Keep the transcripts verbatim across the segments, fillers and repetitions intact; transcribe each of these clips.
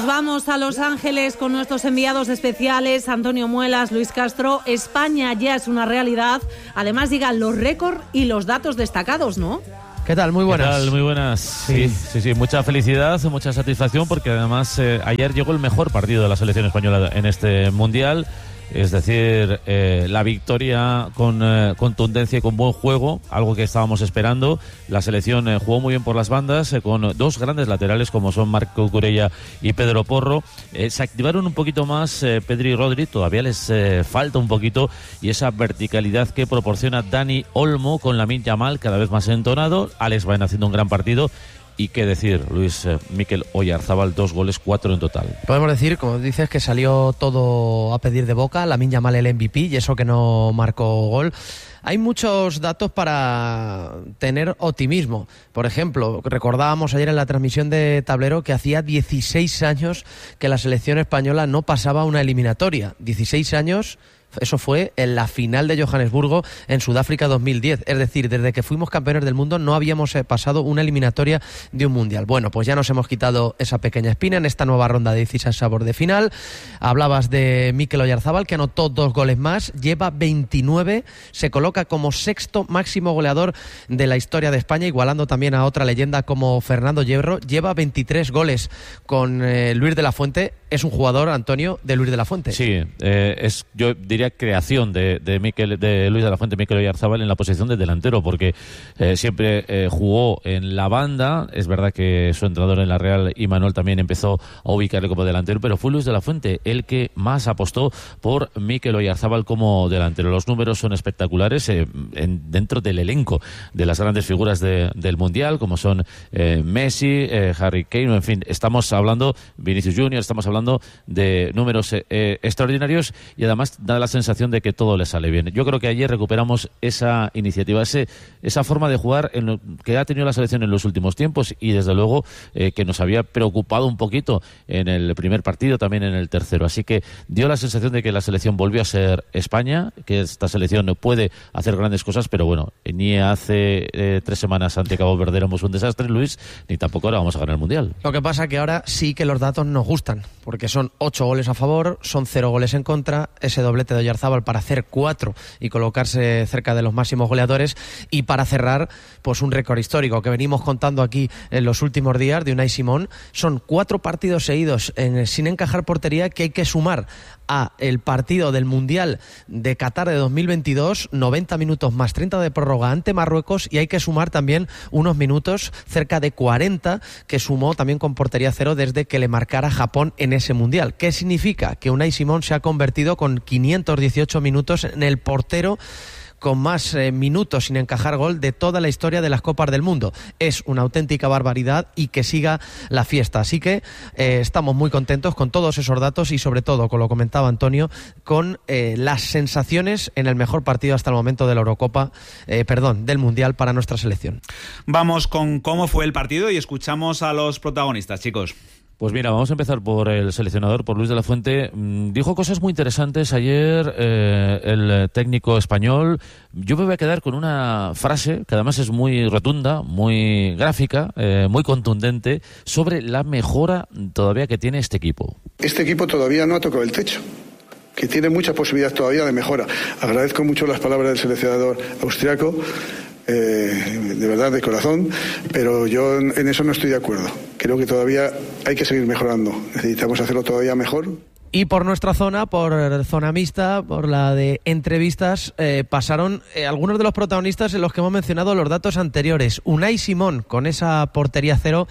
Vamos a Los Ángeles con nuestros enviados especiales, Antonio Muelas, Luis Castro. España ya es una realidad. Además llegan los récords y los datos destacados, ¿no? ¿Qué tal? Muy buenas. ¿Qué tal? Muy buenas. Sí, sí, sí, sí. Mucha felicidad, mucha satisfacción, porque además eh, ayer llegó el mejor partido de la selección española en este Mundial. Es decir, eh, la victoria con eh, contundencia y con buen juego, algo que estábamos esperando. La selección eh, jugó muy bien por las bandas, eh, con dos grandes laterales como son Marco Cucurella y Pedro Porro. Eh, se activaron un poquito más eh, Pedri y Rodri, todavía les eh, falta un poquito, y esa verticalidad que proporciona Dani Olmo con Lamine Yamal cada vez más entonado. Alex Baena haciendo un gran partido. Y qué decir, Luis, eh, Mikel Oyarzabal, dos goles, cuatro en total. Podemos decir, como dices, que salió todo a pedir de boca, Lamine Yamal el M V P y eso que no marcó gol. Hay muchos datos para tener optimismo. Por ejemplo, recordábamos ayer en la transmisión de Tablero que hacía dieciséis años que la selección española no pasaba una eliminatoria. dieciséis años... Eso fue en la final de Johannesburgo en Sudáfrica dos mil diez. Es decir, desde que fuimos campeones del mundo no habíamos pasado una eliminatoria de un mundial. Bueno, pues ya nos hemos quitado esa pequeña espina en esta nueva ronda de dieciséis sabor de final. Hablabas de Mikel Oyarzabal, que anotó dos goles más, lleva veintinueve, se coloca como sexto máximo goleador de la historia de España, igualando también a otra leyenda como Fernando Hierro. Lleva veintitrés goles con eh, Luis de la Fuente. Es un jugador, Antonio, de Luis de la Fuente. Sí, eh, es, yo diría creación de, de, Mikel, de Luis de la Fuente, Mikel Oyarzabal en la posición de delantero, porque eh, siempre eh, jugó en la banda. Es verdad que su entrenador en la Real, Imanol, también empezó a ubicarle como delantero, pero fue Luis de la Fuente el que más apostó por Mikel Oyarzabal como delantero. Los números son espectaculares eh, en, dentro del elenco de las grandes figuras de, del Mundial, como son eh, Messi, eh, Harry Kane, en fin, estamos hablando, Vinicius Junior, estamos hablando de números eh, extraordinarios, y además da la sensación de que todo le sale bien. Yo creo que ayer recuperamos esa iniciativa, ese, esa forma de jugar en lo que ha tenido la selección en los últimos tiempos, y desde luego eh, que nos había preocupado un poquito en el primer partido, también en el tercero. Así que dio la sensación de que la selección volvió a ser España, que esta selección puede hacer grandes cosas, pero bueno, ni hace eh, tres semanas ante Cabo Verde éramos un desastre, Luis, ni tampoco ahora vamos a ganar el Mundial. Lo que pasa que ahora sí que los datos nos gustan, porque son ocho goles a favor, son cero goles en contra, ese doblete de Oyarzabal para hacer cuatro y colocarse cerca de los máximos goleadores, y para cerrar, pues un récord histórico que venimos contando aquí en los últimos días de Unai Simón. Son cuatro partidos seguidos en, sin encajar portería, que hay que sumar a el partido del Mundial de Qatar de dos mil veintidós, noventa minutos más treinta de prórroga ante Marruecos, y hay que sumar también unos minutos, cerca de cuarenta, que sumó también con portería cero desde que le marcara Japón en ese Mundial. ¿Qué significa? Que Unai Simón se ha convertido con quinientos dieciocho minutos en el portero con más eh, minutos sin encajar gol de toda la historia de las Copas del Mundo. Es una auténtica barbaridad, y que siga la fiesta. Así que eh, estamos muy contentos con todos esos datos, y sobre todo, como lo comentaba Antonio, con eh, las sensaciones en el mejor partido hasta el momento de la Eurocopa, eh, perdón, del Mundial para nuestra selección. Vamos con cómo fue el partido y escuchamos a los protagonistas, chicos. Pues mira, vamos a empezar por el seleccionador, por Luis de la Fuente. Dijo cosas muy interesantes ayer eh, el técnico español. Yo me voy a quedar con una frase que además es muy rotunda, muy gráfica, eh, muy contundente, sobre la mejora todavía que tiene este equipo. Este equipo todavía no ha tocado el techo, que tiene mucha posibilidad todavía de mejora. Agradezco mucho las palabras del seleccionador austriaco, eh, de verdad, de corazón, pero yo en eso no estoy de acuerdo. Creo que todavía hay que seguir mejorando, necesitamos hacerlo todavía mejor. Y por nuestra zona, por zona mixta, por la de entrevistas, eh, pasaron eh, algunos de los protagonistas en los que hemos mencionado los datos anteriores. Unai Simón, con esa portería cero,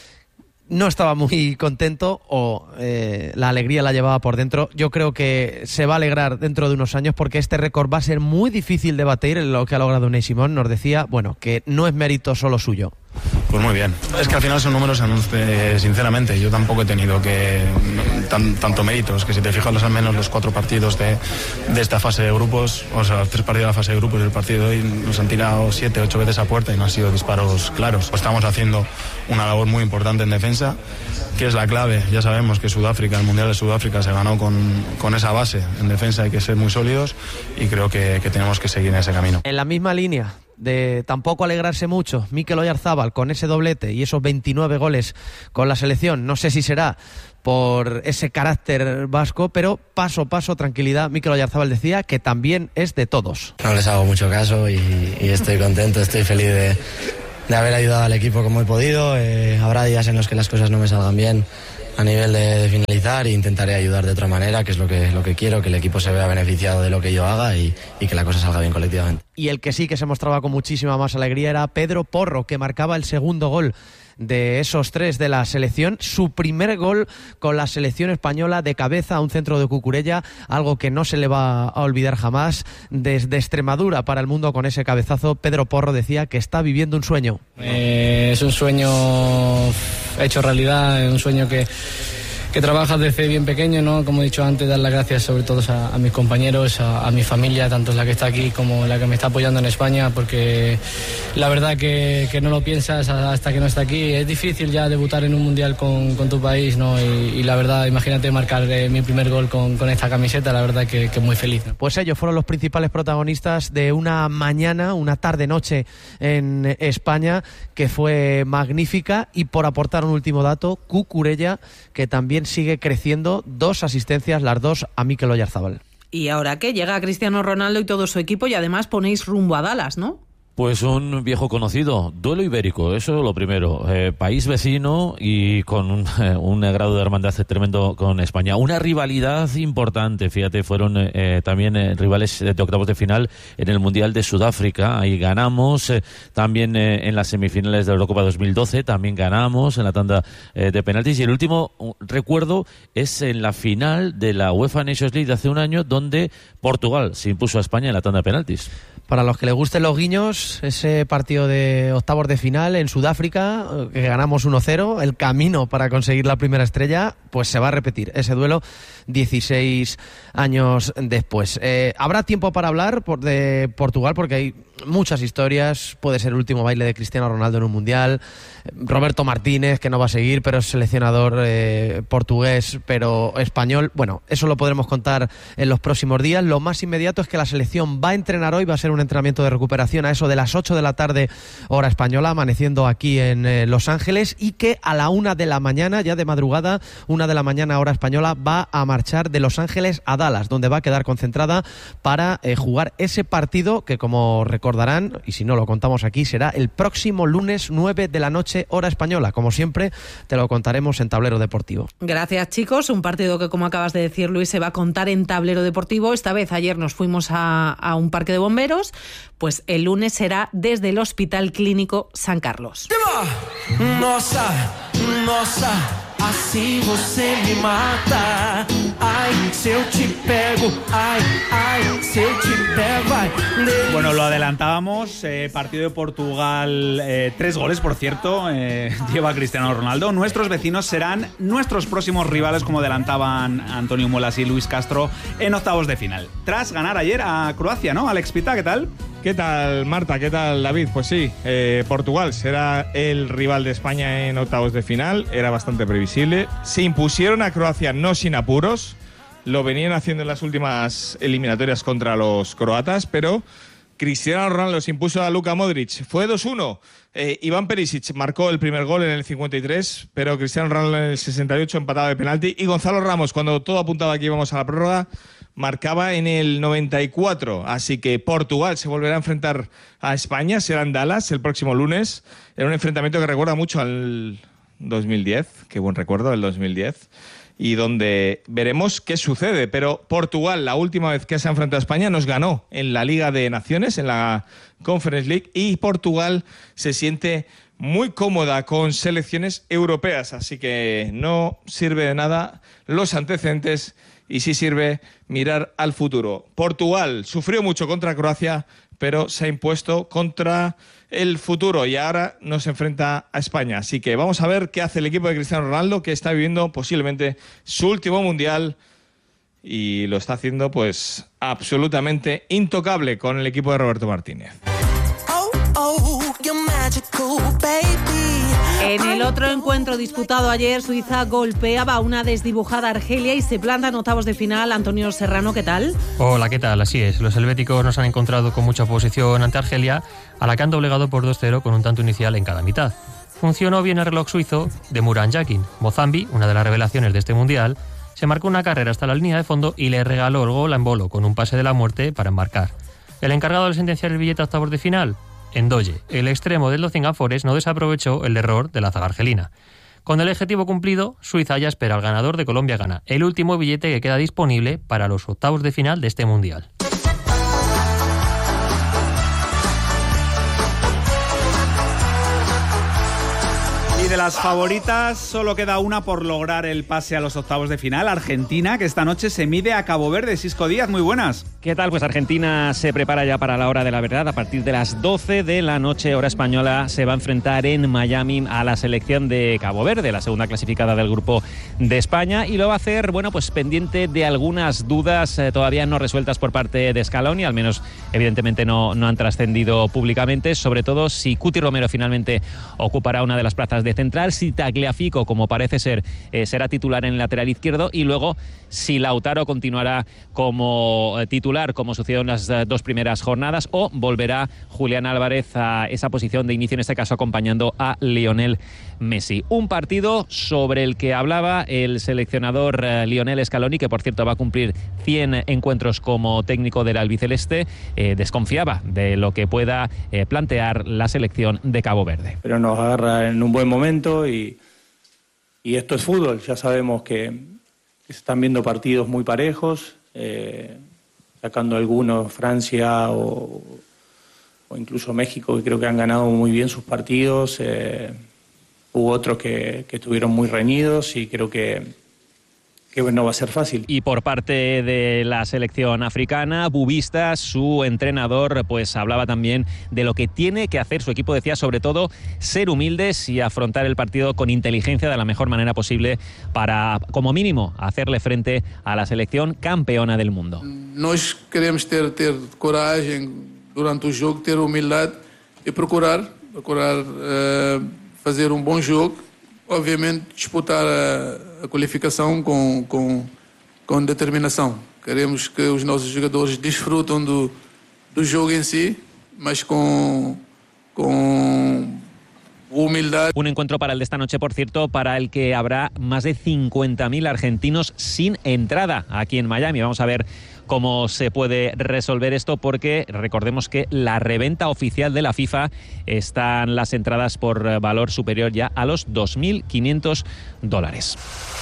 no estaba muy contento, o eh, la alegría la llevaba por dentro. Yo creo que se va a alegrar dentro de unos años, porque este récord va a ser muy difícil de batir, lo que ha logrado Unai Simón. Nos decía, bueno, que no es mérito solo suyo. Pues muy bien. Es que al final son números, eh, sinceramente. Yo tampoco he tenido que tan, tanto méritos, que si te fijas, al menos los cuatro partidos de, de esta fase de grupos, o sea, los tres partidos de la fase de grupos y el partido de hoy, nos han tirado siete, ocho veces a puerta y no han sido disparos claros. Estamos haciendo una labor muy importante en defensa, que es la clave. Ya sabemos que Sudáfrica, el Mundial de Sudáfrica se ganó con, con esa base. En defensa hay que ser muy sólidos, y creo que, que tenemos que seguir en ese camino. En la misma línea de tampoco alegrarse mucho, Mikel Oyarzabal con ese doblete y esos veintinueve goles con la selección. No sé si será por ese carácter vasco, pero paso a paso, tranquilidad. Mikel Oyarzabal decía que también es de todos. No les hago mucho caso y, y estoy contento, estoy feliz de, de haber ayudado al equipo como he podido. Eh, habrá días en los que las cosas no me salgan bien a nivel de, de finalizar e intentaré ayudar de otra manera, que es lo que, lo que quiero, que el equipo se vea beneficiado de lo que yo haga y, y que la cosa salga bien colectivamente. Y el que sí que se mostraba con muchísima más alegría era Pedro Porro, que marcaba el segundo gol de esos tres de la selección, su primer gol con la selección española de cabeza a un centro de Cucurella, algo que no se le va a olvidar jamás. Desde Extremadura para el mundo con ese cabezazo, Pedro Porro decía que está viviendo un sueño. Eh, es un sueño hecho realidad, es un sueño que que trabajas desde bien pequeño, ¿no? Como he dicho antes, dar las gracias sobre todo a, a mis compañeros, a, a mi familia, tanto la que está aquí como la que me está apoyando en España, porque la verdad que, que no lo piensas hasta que no está aquí. Es difícil ya debutar en un mundial con, con tu país, ¿no? Y, y la verdad, imagínate marcar eh, mi primer gol con, con esta camiseta, la verdad que, que muy feliz, ¿no? Pues ellos fueron los principales protagonistas de una mañana, una tarde-noche en España, que fue magnífica. Y por aportar un último dato, Cucurella, que también sigue creciendo, dos asistencias, las dos a Mikel Oyarzabal. ¿Y ahora qué? Llega Cristiano Ronaldo y todo su equipo y además ponéis rumbo a Dallas, ¿no? Pues un viejo conocido, duelo ibérico, eso lo primero, eh, país vecino y con un, eh, un grado de hermandad tremendo con España, una rivalidad importante, fíjate, fueron eh, también eh, rivales de octavos de final en el Mundial de Sudáfrica, ahí ganamos, eh, también eh, en las semifinales de la Eurocopa dos mil doce, también ganamos en la tanda eh, de penaltis, y el último recuerdo es en la final de la UEFA Nations League de hace un año, donde Portugal se impuso a España en la tanda de penaltis. Para los que les gusten los guiños, ese partido de octavos de final en Sudáfrica, que ganamos uno cero, el camino para conseguir la primera estrella, pues se va a repetir ese duelo dieciséis años después. Eh, habrá tiempo para hablar por, de Portugal, porque hay muchas historias. Puede ser el último baile de Cristiano Ronaldo en un mundial. Roberto Martínez, que no va a seguir, pero es seleccionador eh, portugués, pero español. Bueno, eso lo podremos contar en los próximos días. Lo más inmediato es que la selección va a entrenar hoy, va a ser un entrenamiento de recuperación a eso de las ocho de la tarde, hora española, amaneciendo aquí en eh, Los Ángeles, y que a la una de la mañana, ya de madrugada, una de la mañana, hora española, va a marchar de Los Ángeles a Dallas, donde va a quedar concentrada para eh, jugar ese partido que, como recordarán, y si no lo contamos aquí, será el próximo lunes nueve de la noche, hora española. Como siempre, te lo contaremos en Tablero Deportivo. Gracias, chicos. Un partido que, como acabas de decir, Luis, se va a contar en Tablero Deportivo. Esta vez, ayer nos fuimos a, a un parque de bomberos, pues el lunes será desde el Hospital Clínico San Carlos. Nossa, nossa, assim você me mata. Ay, si eu te pego, ay, ay, si eu te pego, ay. Bueno, lo adelantábamos, eh, partido de Portugal, eh, tres goles, por cierto, eh, lleva Cristiano Ronaldo. Nuestros vecinos serán nuestros próximos rivales, como adelantaban Antonio Muelas y Luis Castro, en octavos de final. Tras ganar ayer a Croacia, ¿no? Alex Pita, ¿qué tal? ¿Qué tal, Marta? ¿Qué tal, David? Pues sí, eh, Portugal será el rival de España en octavos de final, era bastante previsible. Se impusieron a Croacia no sin apuros, lo venían haciendo en las últimas eliminatorias contra los croatas, pero Cristiano Ronaldo se impuso a Luka Modric, fue dos uno. Eh, Iván Perisic marcó el primer gol en el cincuenta y tres, pero Cristiano Ronaldo en el sesenta y ocho empataba de penalti, y Gonzalo Ramos, cuando todo apuntaba que íbamos a la prórroga, marcaba en el noventa y cuatro, así que Portugal se volverá a enfrentar a España, será en Dallas el próximo lunes, en un enfrentamiento que recuerda mucho al dos mil diez, qué buen recuerdo del dos mil diez, y donde veremos qué sucede, pero Portugal, la última vez que se ha enfrentado a España, nos ganó en la Liga de Naciones, en la Conference League, y Portugal se siente muy cómoda con selecciones europeas, así que no sirve de nada los antecedentes y sí sirve mirar al futuro. Portugal sufrió mucho contra Croacia, pero se ha impuesto contra el futuro y ahora nos enfrenta a España. Así que vamos a ver qué hace el equipo de Cristiano Ronaldo, que está viviendo posiblemente su último mundial y lo está haciendo pues absolutamente intocable con el equipo de Roberto Martínez. Oh, oh, you're magical, baby. En el otro encuentro disputado ayer, Suiza golpeaba a una desdibujada Argelia y se planta en octavos de final. Antonio Serrano, ¿qué tal? Hola, ¿qué tal? Así es, los helvéticos nos han encontrado con mucha oposición ante Argelia, a la que han doblegado por dos cero con un tanto inicial en cada mitad. funcionó bien el reloj suizo de Murat Yakin. Mozambi, una de las revelaciones de este mundial, se marcó una carrera hasta la línea de fondo y le regaló el gol a Embolo con un pase de la muerte para embarcar. El encargado de sentenciar el billete a octavos de final, Ndoye, el extremo del Nottingham Forest, no desaprovechó el error de la zaga argelina. Con el objetivo cumplido, Suiza ya espera al ganador de Colombia-Ghana, el último billete que queda disponible para los octavos de final de este mundial. Y de las favoritas solo queda una por lograr el pase a los octavos de final, Argentina, que esta noche se mide a Cabo Verde. Sisco Díaz, muy buenas. ¿Qué tal? Pues Argentina se prepara ya para la hora de la verdad. A partir de las doce de la noche, hora española, se va a enfrentar en Miami a la selección de Cabo Verde, la segunda clasificada del grupo de España, y lo va a hacer, bueno, pues pendiente de algunas dudas eh, todavía no resueltas por parte de Scaloni, al menos evidentemente no, no han trascendido públicamente, sobre todo si Cuti Romero finalmente ocupará una de las plazas de central, si Tagliafico, como parece ser, eh, será titular en el lateral izquierdo, y luego si Lautaro continuará como eh, titular, como sucedió en las eh, dos primeras jornadas, o volverá Julián Álvarez a esa posición de inicio, en este caso acompañando a Lionel Messi. Un partido sobre el que hablaba el seleccionador eh, Lionel Scaloni, que por cierto va a cumplir cien encuentros como técnico del albiceleste. Eh, desconfiaba de lo que pueda eh, plantear la selección de Cabo Verde. Pero nos agarra en un buen momento y, y esto es fútbol. Ya sabemos que, que se están viendo partidos muy parejos, eh, sacando algunos Francia o, o incluso México, que creo que han ganado muy bien sus partidos. Eh, hubo otros que, que estuvieron muy reñidos y creo que que no va a ser fácil. Y por parte de la selección africana, Bubista, su entrenador, pues hablaba también de lo que tiene que hacer su equipo. Decía sobre todo ser humildes y afrontar el partido con inteligencia de la mejor manera posible para, como mínimo, hacerle frente a la selección campeona del mundo. Nós queremos ter, ter coragem durante o jogo, ter humildade e procurar, procurar uh, fazer um bom jogo. Obviamente disputar a, a qualificação com, com, com determinação. Queremos que os nossos jogadores desfrutam do, do jogo em si, mas com, com humildad. Un encuentro para el de esta noche, por cierto, para el que habrá más de cincuenta mil argentinos sin entrada aquí en Miami. Vamos a ver cómo se puede resolver esto, porque recordemos que la reventa oficial de la FIFA están las entradas por valor superior ya a los dos mil quinientos dólares.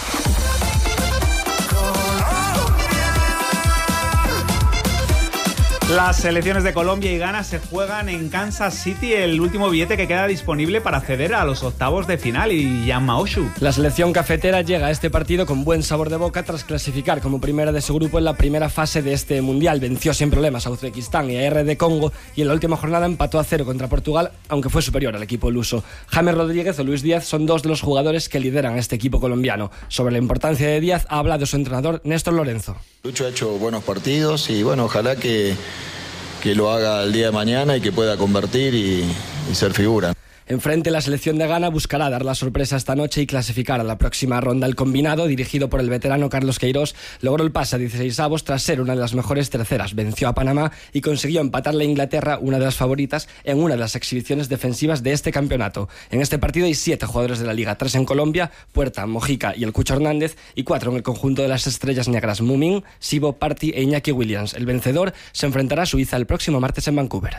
Las selecciones de Colombia y Ghana se juegan en Kansas City, el último billete que queda disponible para acceder a los octavos de final. Y Jan Maoshu. La selección cafetera llega a este partido con buen sabor de boca tras clasificar como primera de su grupo en la primera fase de este mundial. Venció sin problemas a Uzbekistán y a R D Congo, y en la última jornada empató a cero contra Portugal, aunque fue superior al equipo luso. James Rodríguez o Luis Díaz son dos de los jugadores que lideran este equipo colombiano. Sobre la importancia de Díaz ha hablado su entrenador Néstor Lorenzo. Lucho ha hecho buenos partidos y bueno, ojalá que, que lo haga el día de mañana y que pueda convertir y, y ser figura. Enfrente, la selección de Ghana buscará dar la sorpresa esta noche y clasificar a la próxima ronda. El combinado, dirigido por el veterano Carlos Queiroz, logró el pase a dieciseisavos tras ser una de las mejores terceras. Venció a Panamá y consiguió empatarle a Inglaterra, una de las favoritas, en una de las exhibiciones defensivas de este campeonato. En este partido hay siete jugadores de la Liga, tres en Colombia, Puerta, Mojica y el Cucho Hernández, y cuatro en el conjunto de las estrellas negras, Mumin, Sibo, Party e Iñaki Williams. El vencedor se enfrentará a Suiza el próximo martes en Vancouver.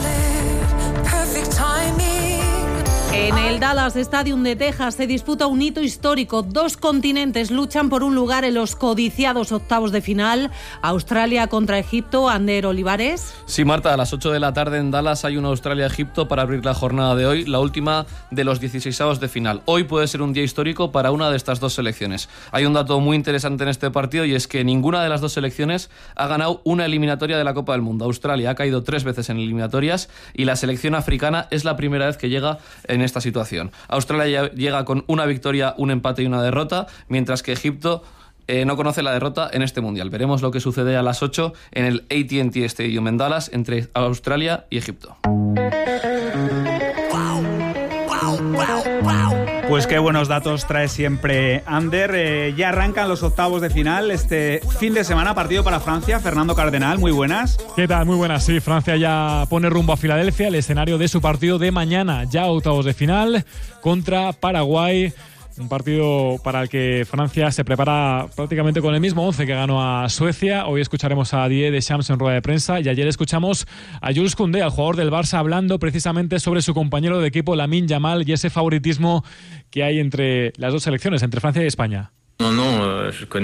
En el Dallas Stadium de Texas se disputa un hito histórico. Dos continentes luchan por un lugar en los codiciados octavos de final. Australia contra Egipto. Ander Olivares. Sí, Marta, a las ocho de la tarde en Dallas hay una Australia-Egipto para abrir la jornada de hoy, la última de los dieciseisavos de final. Hoy puede ser un día histórico para una de estas dos selecciones. Hay un dato muy interesante en este partido, y es que ninguna de las dos selecciones ha ganado una eliminatoria de la Copa del Mundo. Australia ha caído tres veces en eliminatorias y la selección africana es la primera vez que llega en esta situación. Australia llega con una victoria, un empate y una derrota, mientras que Egipto eh, no conoce la derrota en este mundial. Veremos lo que sucede a las ocho en el A T and T Stadium en Dallas entre Australia y Egipto. Pues qué buenos datos trae siempre Ander. Eh, ya arrancan los octavos de final este fin de semana, partido para Francia. Fernando Cardenal, muy buenas. ¿Qué tal? Muy buenas, sí. Francia ya pone rumbo a Filadelfia, el escenario de su partido de mañana. Ya octavos de final contra Paraguay. Un partido para el que Francia se prepara prácticamente con el mismo once que ganó a Suecia. Hoy escucharemos a Didier Deschamps en rueda de prensa y ayer escuchamos a Jules Koundé, al jugador del Barça, hablando precisamente sobre su compañero de equipo Lamine Yamal y ese favoritismo que hay entre las dos selecciones, entre Francia y España. No, no, je connais